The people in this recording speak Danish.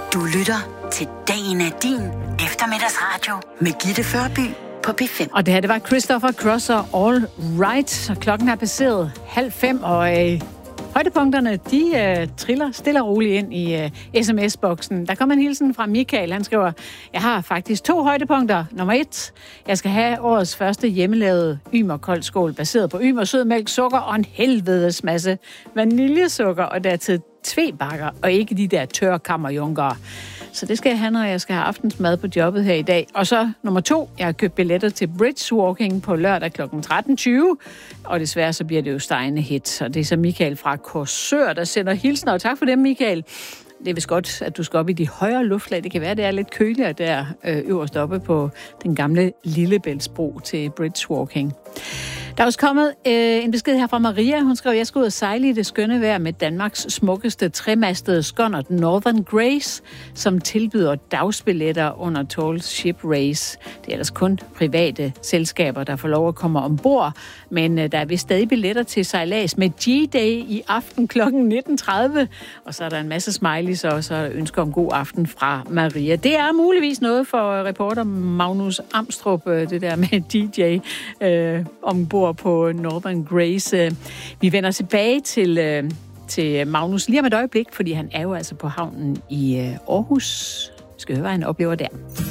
Du lytter til Dagen er din eftermiddagsradio med Gitte Førby på P5. Og det her, det var Christopher Cross og All Right. Og klokken er passeret 4:30, og højdepunkterne, de triller stille og roligt ind i sms-boksen. Der kommer en hilsen fra Michael. Han skriver, jeg har faktisk 2 højdepunkter. Nummer 1, jeg skal have årets første hjemmelavede ymerkoldskål, baseret på ymer, sødmælk, sukker og en helvedes masse vaniljesukker, og dertil tvebakker, og ikke de der tørre kammerjunkere. Så det skal jeg have, når jeg skal have aftensmad på jobbet her i dag. Og så nummer 2, jeg har købt billetter til Bridge Walking på lørdag kl. 13.20. Og desværre så bliver det jo stegende hit. Og det er så Michael fra Korsør, der sender hilsner. Og tak for det, Michael. Det er vist godt, at du skal op i de højere luftlag. Det kan være, det er lidt køligere der øverst oppe på den gamle Lillebæltsbro til Bridge Walking. Der er også kommet en besked her fra Maria. Hun skrev, jeg skal ud og sejle i det skønne vejr med Danmarks smukkeste tremastede skonnert Northern Grace, som tilbyder dagsbilletter under Tall Ship Race. Det er ellers kun private selskaber, der får lov at komme ombord, men der er vist stadig billetter til sejlads med G-Day i aften kl. 19.30. Og så er der en masse smileys, og så ønsker om god aften fra Maria. Det er muligvis noget for reporter Magnus Amstrup, det der med DJ ombord på Northern Grace. Vi vender tilbage til Magnus lige om et øjeblik, fordi han er jo altså på havnen i Aarhus. Vi skal høre, hvad han oplever der.